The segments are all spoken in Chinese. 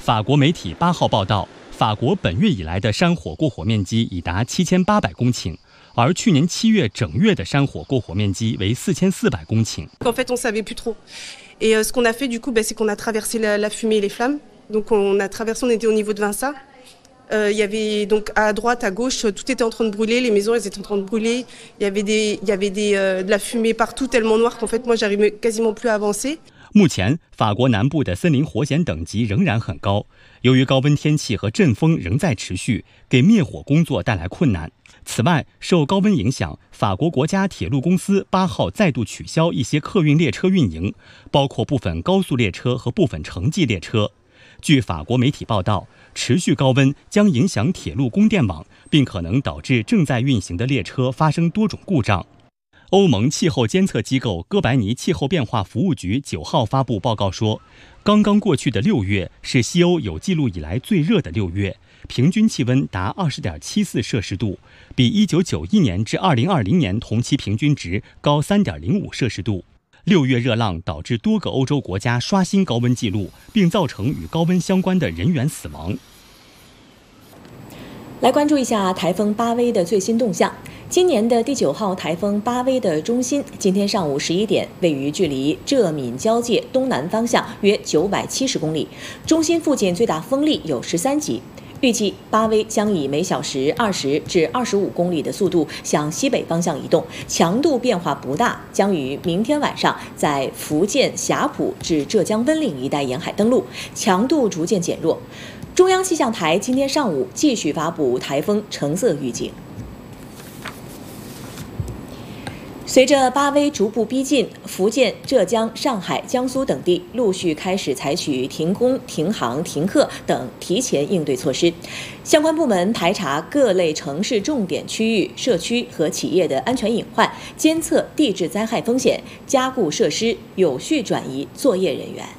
法国媒体8号报道，法国本月以来的山火过火面积已达7800公顷，而去年7月整月的山火过火面积为4400公顷。 En fait, on savait plus trop. Et ce qu'on a fait du coup, c'est qu'on a traversé la fumée et les flammes. Donc on a traversé, on était au niveau de Vinça. Il y avait donc à droite, à gauche, tout était en train de brûler, les maisons elles étaient en train de brûler. Il y avait de la fumée partout, tellement noire qu'en fait moi j'arrivais quasiment plus à avancer. 目前，法国南部的森林火险等级仍然很高，由于高温天气和阵风仍在持续，给灭火工作带来困难。此外，受高温影响，法国国家铁路公司8号再度取消一些客运列车运营，包括部分高速列车和部分城际列车。据法国媒体报道，持续高温将影响铁路供电网，并可能导致正在运行的列车发生多种故障。欧盟气候监测机构哥白尼气候变化服务局9号发布报告说，刚刚过去的6月是西欧有记录以来最热的6月，平均气温达20.74摄氏度，比1991年至2020年同期平均值高3.05摄氏度。6月热浪导致多个欧洲国家刷新高温记录，并造成与高温相关的人员死亡。 来关注一下台风巴威的最新动向。今年的第9号台风巴威的中心，今天上午11点，位于距离浙闽交界东南方向约970公里，中心附近最大风力有13级。预计巴威将以每小时20至25公里的速度向西北方向移动，强度变化不大，将于明天晚上在福建霞浦至浙江温岭一带沿海登陆，强度逐渐减弱。中央气象台今天上午继续发布台风橙色预警。随着巴威逐步逼近，福建、浙江、上海、江苏等地陆续开始采取停工、停航、停课等提前应对措施。相关部门排查各类城市重点区域、社区和企业的安全隐患，监测地质灾害风险，加固设施，有序转移作业人员。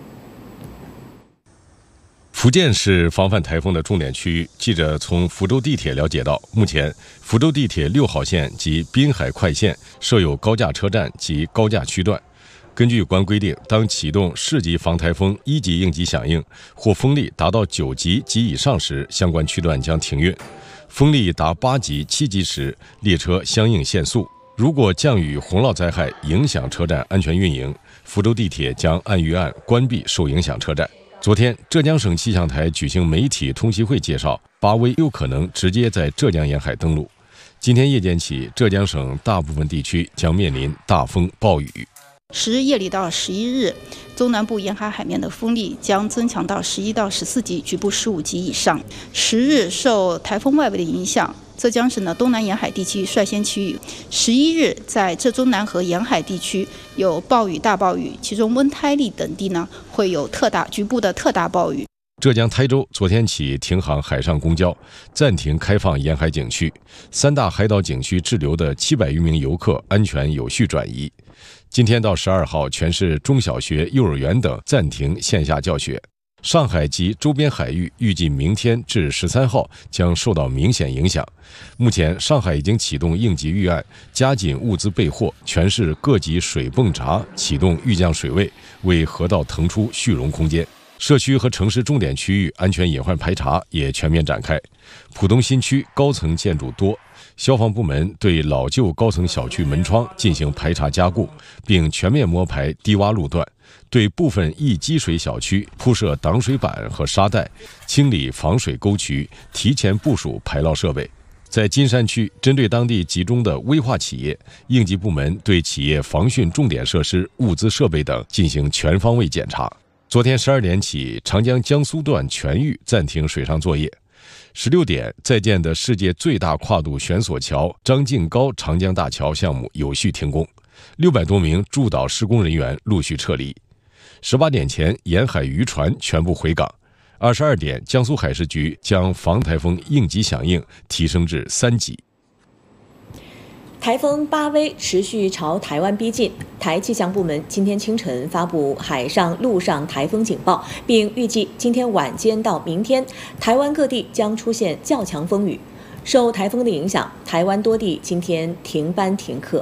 福建是防范台风的重点区域。记者从福州地铁了解到，目前福州地铁6号线及滨海快线设有高架车站及高架区段。根据有关规定，当启动市级防台风1级应急响应或风力达到9级及以上时，相关区段将停运；风力达8级、7级时，列车相应限速。如果降雨、洪涝灾害影响车站安全运营，福州地铁将按预案关闭受影响车站。昨天，浙江省气象台举行媒体通讯会，介绍巴威有可能直接在浙江沿海登陆。今天夜间起，浙江省大部分地区将面临大风暴雨。 10日夜里到11日，中南部沿海海面的风力将增强到11到14级，局部15级以上。10日受台风外围的影响，浙江省的东南沿海地区率先起雨。11日，在浙中南和沿海地区有暴雨、大暴雨，其中温胎利等地呢会有局部的特大暴雨。 浙江台州昨天起停航海上公交，暂停开放沿海景区，3大海岛景区滞留的700余名游客安全有序转移。今天到12号，全市中小学、幼儿园等暂停线下教学。上海及周边海域预计明天至13号将受到明显影响。目前，上海已经启动应急预案，加紧物资备货，全市各级水泵闸启动预降水位，为河道腾出蓄容空间。社区和城市重点区域安全隐患排查也全面展开。浦东新区高层建筑多，消防部门对老旧高层小区门窗进行排查加固，并全面摸排低洼路段，对部分易积水小区铺设挡水板和沙袋，清理防水沟渠，提前部署排涝设备。在金山区，针对当地集中的危化企业，应急部门对企业防汛重点设施、物资设备等进行全方位检查。昨天12点起，长江江苏段全域暂停水上作业。16点，在建的世界最大跨度悬索桥张敬高长江大桥项目有序停工，600多名驻岛施工人员陆续撤离。18点前，沿海渔船全部回港。22点，江苏海事局将防台风应急响应提升至3级。 台风巴威持续朝台湾逼近，台气象部门今天清晨发布海上、陆上台风警报，并预计今天晚间到明天，台湾各地将出现较强风雨。受台风的影响，台湾多地今天停班停课。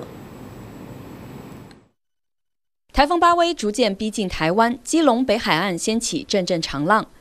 台风巴威逐渐逼近台湾，基隆北海岸掀起阵阵长浪。